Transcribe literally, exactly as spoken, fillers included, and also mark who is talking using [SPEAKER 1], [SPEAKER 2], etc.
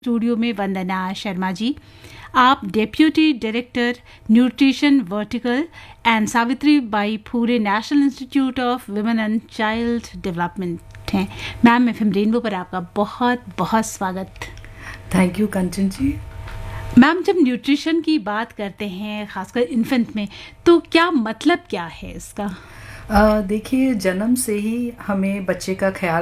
[SPEAKER 1] Studio में वंदना शर्मा जी, आप deputy director nutrition vertical and Savitri by Phule national institute of women and child development हैं। Ma'am, FM rainbow पर आपका बहुत बहुत स्वागत।
[SPEAKER 2] Thank you Kanchan ji.
[SPEAKER 1] Ma'am, जब न्यूट्रिशन की बात करते हैं खासकर इन्फेंट में, तो क्या मतलब क्या है इसका?
[SPEAKER 2] देखिए, जन्म से ही हमें बच्चे का ख्याल